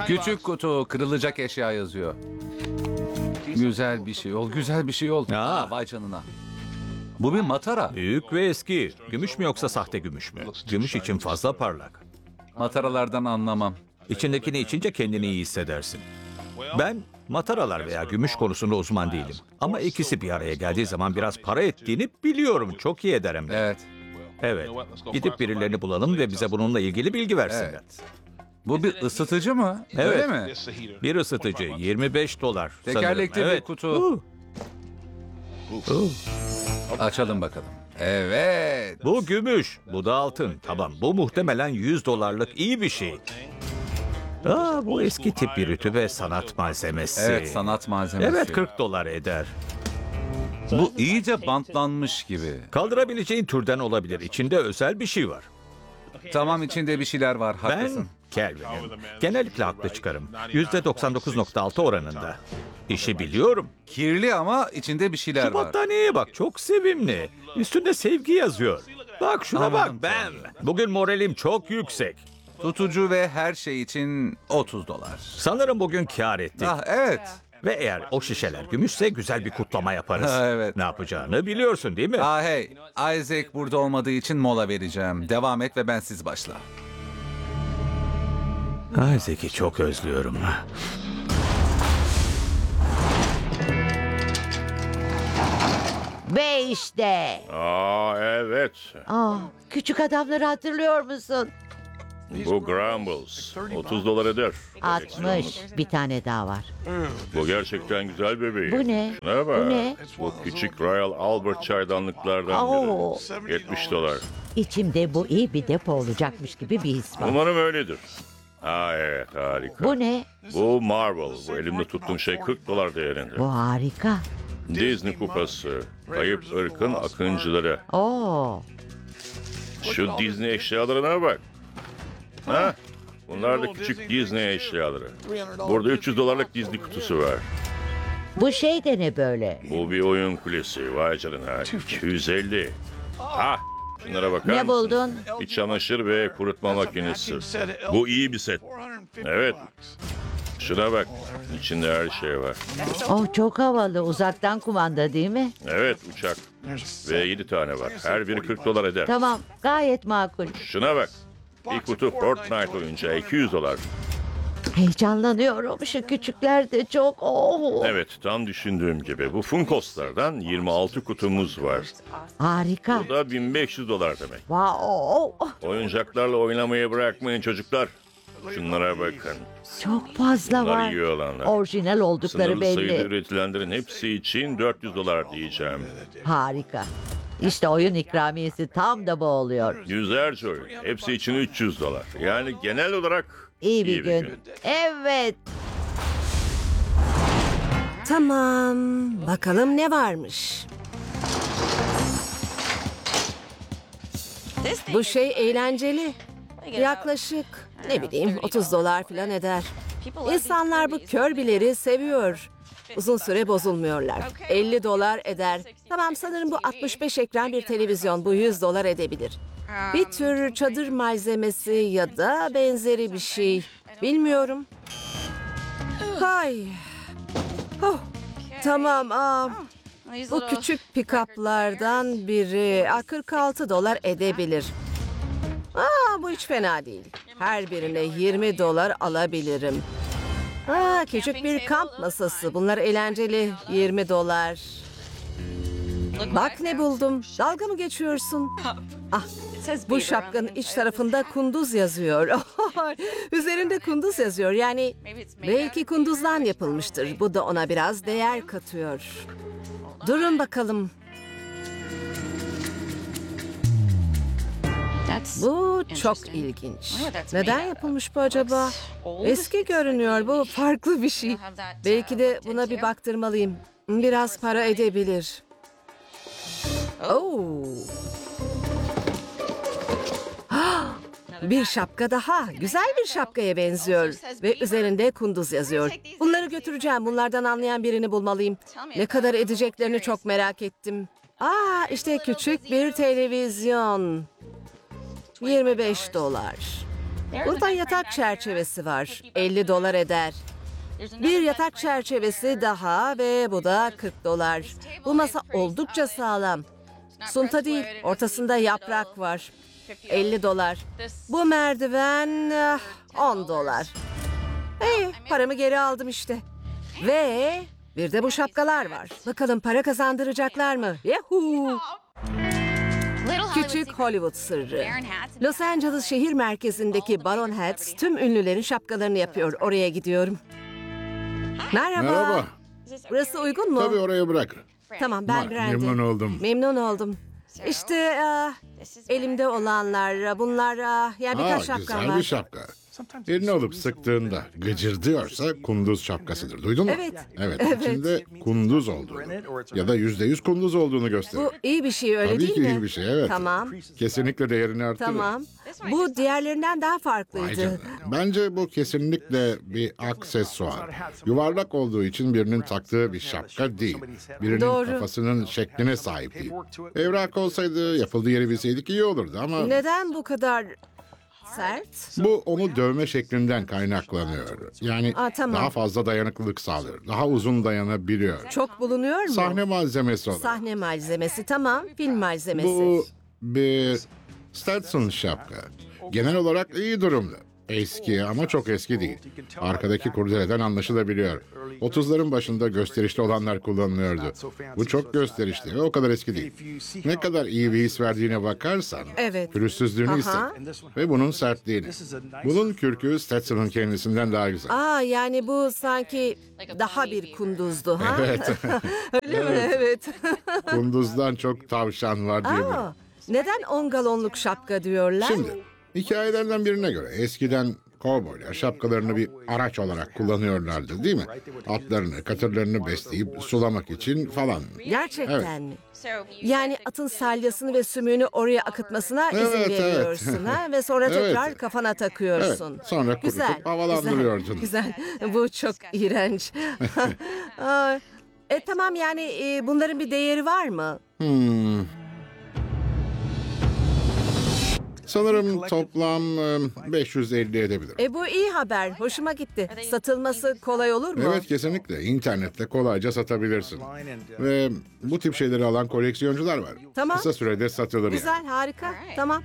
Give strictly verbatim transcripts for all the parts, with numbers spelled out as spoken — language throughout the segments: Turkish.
Küçük kutu, kırılacak eşya yazıyor. Güzel bir şey ol, güzel bir şey ol. Aa. Aa, vay canına. Bu bir matara. Büyük ve eski. Gümüş mü yoksa sahte gümüş mü? Gümüş için fazla parlak. Mataralardan anlamam. İçindekini içince kendini iyi hissedersin. Ben mataralar veya gümüş konusunda uzman değilim. Ama ikisi bir araya geldiği zaman biraz para ettiğini biliyorum. Çok iyi ederim de. Evet, Evet. Gidip birilerini bulalım ve bize bununla ilgili bilgi versinler. evet. Bu bir ısıtıcı mı? Evet. Öyle mi? Bir ısıtıcı yirmi beş dolar. sanırım. Tekerlekli bir Evet. kutu. Uh. Uh. Açalım bakalım. Evet. Bu gümüş, bu da altın. Tamam, bu muhtemelen yüz dolarlık iyi bir şey. Aa, bu eski tip bir ütü ve sanat malzemesi. Evet, sanat malzemesi. Evet, kırk dolar eder. Bu iyice bantlanmış gibi. Kaldırabileceğin türden olabilir. İçinde özel bir şey var. Tamam, içinde bir şeyler var, Ben haklısın. Kelvin'im. Genellikle haklı çıkarım. yüzde doksan dokuz nokta altı oranında. İşi biliyorum. Kirli ama içinde bir şeyler Şu var. battaniyeye bak, çok sevimli. Üstünde sevgi yazıyor. Bak şuna Aman bak ben. Bugün moralim çok yüksek. Tutucu ve her şey için otuz dolar. Sanırım bugün kâr ettik. Ah evet. Ve eğer o şişeler gümüşse güzel bir kutlama yaparız. Ha, evet. Ne yapacağını biliyorsun değil mi? Ah hey, Isaac burada olmadığı için mola vereceğim. Devam et ve ben siz başla. Isaac'i çok özlüyorum. Ve işte. Aa evet. Aa, küçük adamları hatırlıyor musun? Bu Grumbles. otuz dolar eder. altmış. Bir tane daha var. Bu gerçekten güzel bebeği. Bu ne? Şuna bak. Bu ne? Bu küçük Royal Albert çaydanlıklardan Oo. biri. yetmiş dolar. İçimde bu iyi bir depo olacakmış gibi bir his var. Umarım öyledir. Ha evet harika. Bu ne? Bu Marvel. Bu elimde tuttuğum şey kırk dolar değerinde. Bu harika. Disney kupası. Kayıp ırkın akıncıları. Oo. Şu Disney eşyalarına bak. Ha? Bunlar da küçük Disney eşyaları. Burada üç yüz dolarlık Disney kutusu var. Bu şey de ne böyle? Bu bir oyun kulesi. Vay canına. iki yüz elli. Ha? Şunlara bakar Ne mısın? buldun? Bir çamaşır ve kurutma makinesi. Bu iyi bir set. Evet. Şuna bak. İçinde her şey var. Oh, çok havalı. Uzaktan kumanda değil mi? Evet uçak. Ve yedi tane var. Her biri kırk dolar eder. Tamam. Gayet makul. Şuna bak. Bir kutu Fortnite oyuncağı iki yüz dolar. Heyecanlanıyorum. Şu küçükler de çok. Oh. Evet tam düşündüğüm gibi. Bu Funkos'lardan yirmi altı kutumuz var. Harika. Bu da bin beş yüz dolar demek. Wow. Oyuncaklarla oynamayı bırakmayın çocuklar. Şunlara bakın. Çok fazla Bunlar var. iyi olanlar. Orijinal oldukları Sınırlı sayıda belli. üretilenlerin hepsi için dört yüz dolar diyeceğim. Harika. İşte oyun ikramiyesi tam da bu oluyor. Yüzlerce oyun. Hepsi için üç yüz dolar. Yani genel olarak İyi bir gün. Evet. Tamam, bakalım ne varmış. Bu şey eğlenceli. Yaklaşık ne bileyim otuz dolar falan eder. İnsanlar bu Kirby'leri seviyor. Uzun süre bozulmuyorlar. elli dolar eder. Tamam sanırım bu altmış beş ekran bir televizyon. Bu yüz dolar edebilir. Bir tür çadır malzemesi ya da benzeri bir şey. Bilmiyorum. Hay. Oh. Tamam. Aa, bu küçük pick-up'lardan biri aa, kırk altı dolar edebilir. Aa, bu hiç fena değil. Her birine yirmi dolar alabilirim. Aa, küçük bir kamp masası. Bunlar eğlenceli. yirmi dolar. Bak ne buldum. Dalga mı geçiyorsun? Ah, bu şapkanın iç tarafında kunduz yazıyor. Üzerinde kunduz yazıyor. Yani belki kunduzdan yapılmıştır. Bu da ona biraz değer katıyor. Durun bakalım. Bu çok ilginç. Neden yapılmış bu acaba? Eski görünüyor. Bu farklı bir şey. Belki de buna bir baktırmalıyım. Biraz para edebilir. Oo. Bir şapka daha. Güzel bir şapkaya benziyor. Ve üzerinde kunduz yazıyor. Bunları götüreceğim. Bunlardan anlayan birini bulmalıyım. Ne kadar edeceklerini çok merak ettim. Aa, işte küçük bir televizyon. yirmi beş dolar. Burada yatak çerçevesi var. elli dolar eder. Bir yatak çerçevesi daha ve bu da kırk dolar. Bu masa oldukça sağlam. Sunta değil, ortasında yaprak var. elli dolar. Bu merdiven ah, on dolar. İyi, paramı geri aldım işte. Ve bir de bu şapkalar var. Bakalım para kazandıracaklar mı? Yahoo! Küçük Hollywood sırrı. Los Angeles şehir merkezindeki Baron Hats tüm ünlülerin şapkalarını yapıyor. Oraya gidiyorum. Merhaba. Merhaba. Burası uygun mu? Tabii oraya bırak. Tamam, ben Bak, Brandy. memnun oldum. Memnun oldum. İşte ah, elimde olanlar, bunlar ah, yani Aa, birkaç şapkam güzel var. bir şapka. Elini alıp sıktığında gıcırdıyorsa kunduz şapkasıdır. Duydun mu? Evet. Evet. Evet. içinde kunduz olduğunu ya da yüzde yüz kunduz olduğunu gösterir. Bu iyi bir şey öyle Tabii değil ki mi? iyi bir şey, evet. Tamam, Kesinlikle değerini artırır. tamam. Bu diğerlerinden daha Vay farklıydı. canına. Bence bu kesinlikle bir aksesuar. Yuvarlak olduğu için birinin taktığı bir şapka değil. Birinin Doğru. kafasının şekline sahip değil. Evrak olsaydı, yapıldığı yeri bilseydik iyi olurdu ama... Neden bu kadar sert? Bu onu dövme şeklinden kaynaklanıyor. Yani Aa, tamam. daha fazla dayanıklılık sağlıyor. Daha uzun dayanabiliyor. Çok bulunuyor mu? Sahne malzemesi olarak. Sahne malzemesi, tamam. Film malzemesi. Bu bir Stetson şapka. Genel olarak iyi durumda. Eski ama çok eski değil. Arkadaki kurdeleden anlaşılabiliyor. otuzların başında gösterişli olanlar kullanılıyordu. Bu çok gösterişli ve o kadar eski değil. Ne kadar iyi bir his verdiğine bakarsan, Evet. pürüzsüzlüğünü Aha. hisset. Ve bunun sertliğini. Bunun kürkü Stetson'ın kendisinden daha güzel. Aa, yani bu sanki daha bir kunduzdu ha? Evet. Öyle mi? Evet. Kunduzdan çok tavşan var diyebilirim. Aa, neden on galonluk şapka diyorlar? Şimdi hikayelerden birine göre eskiden kovboylar şapkalarını bir araç olarak kullanıyorlardı değil mi? Atlarını, katırlarını besleyip sulamak için falan. Gerçekten mi? Yani atın salyasını ve sümüğünü oraya akıtmasına izin Evet, evet. veriyorsun ha? Ve sonra Evet. tekrar kafana takıyorsun. Evet, sonra kurutup Güzel, havalandırıyordun. Güzel, güzel. Bu çok iğrenç. Aa, e tamam, yani e, bunların bir değeri var mı? Hmm. Sanırım toplam e, beş yüz elli edebilir. E bu iyi haber. Hoşuma gitti. Satılması kolay olur mu? Evet, kesinlikle. İnternette kolayca satabilirsin. Ve bu tip şeyleri alan koleksiyoncular var. Tamam. Kısa sürede satılır yani. Güzel, harika. Tamam.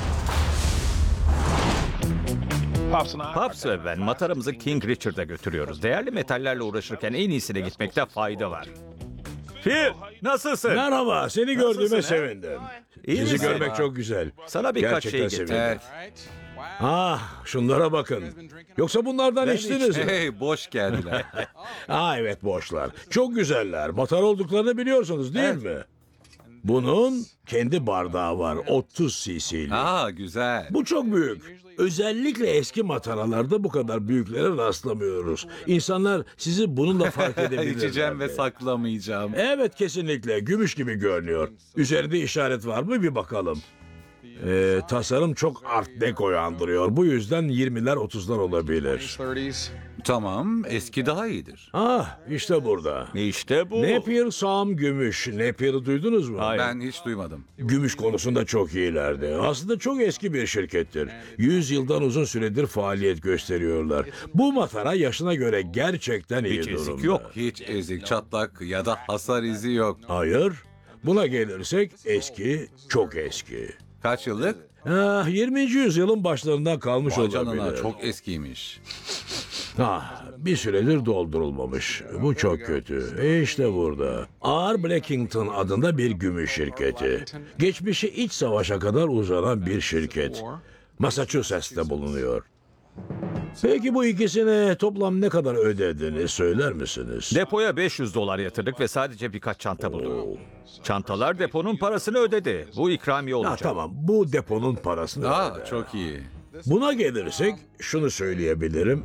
Pops ve ben mataramızı King Richard'a götürüyoruz. Değerli metallerle uğraşırken en iyisine gitmekte fayda var. Phil, nasılsın? Merhaba, seni gördüğüme sevindim. İyi Sizi misin? görmek çok güzel. Sana birkaç Gerçekten şey getirdim. sevindim. Evet. Ah, şunlara bakın. Yoksa bunlardan içtiniz mi? Hey, boş geldiler. Ah evet, boşlar. Çok güzeller. Matar olduklarını biliyorsunuz değil mi? Bunun kendi bardağı var, otuz cc'li. Aa, güzel. Bu çok büyük. Özellikle eski mataralarda bu kadar büyüklere rastlamıyoruz. İnsanlar sizi bununla fark edebilirler. İçeceğim ve saklamayacağım. Evet, kesinlikle. Gümüş gibi görünüyor. Üzerinde işaret var mı bir bakalım. Ee, tasarım çok art deco'yu andırıyor. Bu yüzden yirmiler otuzlar olabilir. Tamam, eski daha iyidir. Ah, işte burada. İşte bu. Napier Sam Gümüş. Napier'ı duydunuz mu? Hayır. Ben hiç duymadım. Gümüş konusunda çok iyilerdi. Aslında çok eski bir şirkettir. yüz yıldan uzun süredir faaliyet gösteriyorlar. Bu matara yaşına göre gerçekten iyi Hiç durumda. ezik yok. Hiç ezik, çatlak ya da hasar izi yok. Hayır. Buna gelirsek eski, çok eski. Kaç yıllık? Ah, yirminci yüzyılın başlarından kalmış Vay olabilir. canına, çok eskiymiş. Ah, bir süredir doldurulmamış. Bu çok kötü. E işte burada. R. Blackington adında bir gümüş şirketi. Geçmişi iç savaşa kadar uzanan bir şirket. Massachusetts'te bulunuyor. Peki bu ikisine toplam ne kadar ödediniz söyler misiniz? Depoya beş yüz dolar yatırdık ve sadece birkaç çanta bulduk. Çantalar deponun parasını ödedi. Bu ikramiye Ha, olacak. tamam, bu deponun parasını Aa, öder. çok iyi. Buna gelirsek şunu söyleyebilirim.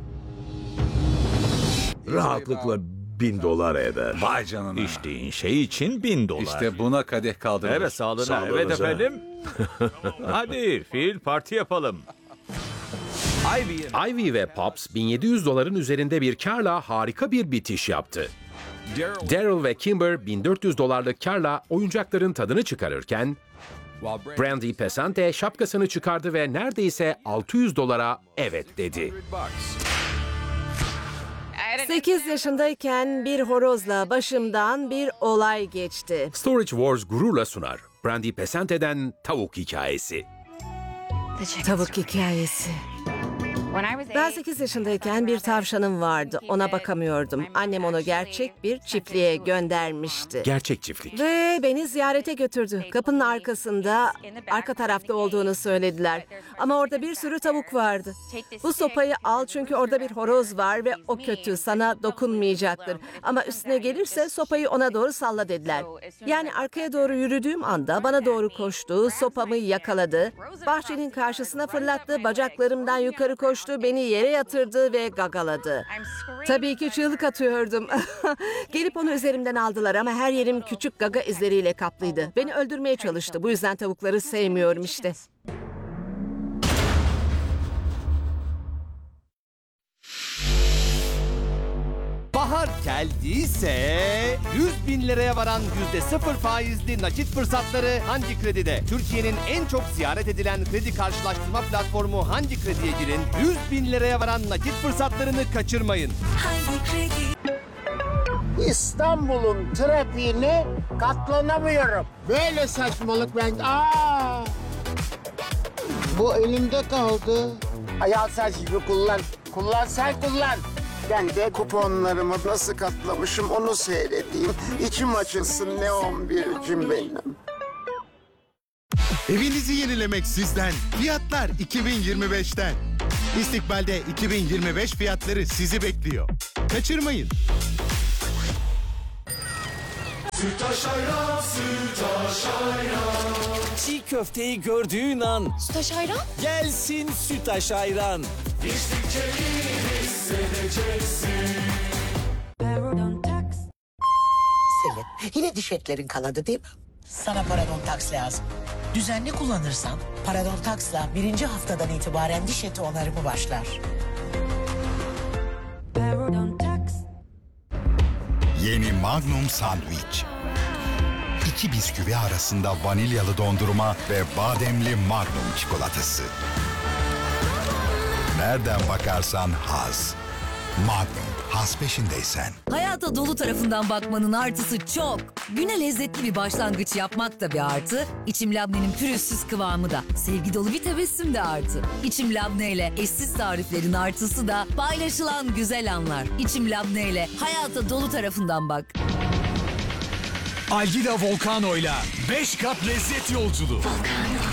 Rahatlıkla bin dolar eder. Vay canına. İçtiğin şey için bin dolar. İşte buna kadeh kaldırılır. Evet, sağlığına. Sağlığınıza. Evet efendim. Hadi Phil, parti yapalım. Ivy ve Pops bin yedi yüz doların üzerinde bir karla harika bir bitiş yaptı. Daryl ve Kimber bin dört yüz dolarlık karla oyuncakların tadını çıkarırken Brandy Pesante şapkasını çıkardı ve neredeyse altı yüz dolara evet dedi. sekiz yaşındayken bir horozla başımdan bir olay geçti. Storage Wars gururla sunar. Brandy Pesante'den tavuk hikayesi. Tavuk hikayesi. Ben sekiz yaşındayken bir tavşanım vardı. Ona bakamıyordum. Annem onu gerçek bir çiftliğe göndermişti. Gerçek çiftlik. Ve beni ziyarete götürdü. Kapının arkasında, arka tarafta olduğunu söylediler. Ama orada bir sürü tavuk vardı. Bu sopayı al çünkü orada bir horoz var ve o kötü, sana dokunmayacaktır. Ama üstüne gelirse sopayı ona doğru salla dediler. Yani arkaya doğru yürüdüğüm anda bana doğru koştu, sopamı yakaladı. Bahçenin karşısına fırlattı, bacaklarımdan yukarı koştu, beni yere yatırdı ve gagaladı. Tabii ki çığlık atıyordum. Gelip onu üzerimden aldılar ama her yerim küçük gaga izleriyle kaplıydı. Beni öldürmeye çalıştı. Bu yüzden tavukları sevmiyorum işte. Bahar geldiyse yüz bin liraya varan yüzde sıfır faizli nakit fırsatları Hangi Kredi'de. Türkiye'nin en çok ziyaret edilen kredi karşılaştırma platformu Hangi Kredi'ye girin. yüz bin liraya varan nakit fırsatlarını kaçırmayın. İstanbul'un trafiğine katlanamıyorum. Böyle saçmalık ben... Aa! Bu elimde kaldı. Ayağın sen gibi kullan. Kullan sen kullan. Ben de kuponlarımı nasıl katlamışım onu seyredeyim. İçim açılsın ne on bircim benim. Evinizi yenilemek sizden. Fiyatlar iki bin yirmi beşten. İstikbal'de iki bin yirmi beş fiyatları sizi bekliyor. Kaçırmayın. Sütaş ayran, sütaş ayran. Çiğ köfteyi gördüğün an Sütaş ayran? gelsin sütaş ayran. İçtikçe iyi hissedeceksin. Selin, yine diş etlerin kanadı değil mi? Sana Parodontax lazım. Düzenli kullanırsan Parodontax'la birinci haftadan itibaren diş eti onarımı başlar. Yeni Magnum Sandwich. İki bisküvi arasında vanilyalı dondurma ve bademli Magnum çikolatası. Nereden bakarsan haz. Magnum, haz peşindeysen. Hayata dolu tarafından bakmanın artısı çok. Güne lezzetli bir başlangıç yapmak da bir artı. İçim Labne'nin pürüzsüz kıvamı da. Sevgi dolu bir tebessüm de artı. İçim Labne ile eşsiz tariflerin artısı da paylaşılan güzel anlar. İçim Labne ile hayata dolu tarafından bak. Algida Volcano'yla beş kat lezzet yolculuğu. Volcano.